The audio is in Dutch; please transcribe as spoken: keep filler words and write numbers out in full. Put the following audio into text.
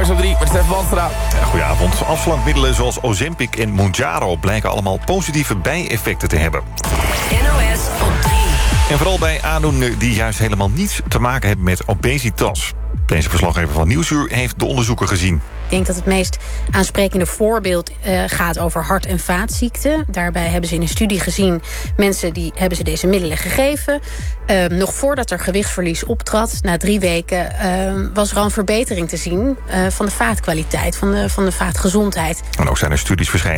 op drie met Stef Banstra. Ja, goedenavond. Afslankmiddelen zoals Ozempic en Mounjaro blijken allemaal positieve bijeffecten te hebben. N O S op drie. En vooral bij aandoeningen die juist helemaal niets te maken hebben met obesitas. Deze verslaggever van Nieuwsuur heeft de onderzoeken gezien. Ik denk dat het meest aansprekende voorbeeld uh, gaat over hart- en vaatziekten. Daarbij hebben ze in een studie gezien, mensen die hebben ze deze middelen gegeven. Uh, nog voordat er gewichtsverlies optrad, na drie weken, uh, was er al een verbetering te zien uh, van de vaatkwaliteit, van de, van de vaatgezondheid. En ook zijn er studies verschenen